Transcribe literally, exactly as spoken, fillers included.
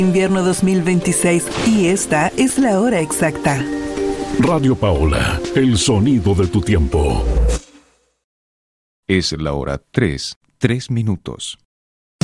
Invierno dos mil veintiséis y esta es la hora exacta. Radio Paola, el sonido de tu tiempo. Es la hora tres, tres minutos.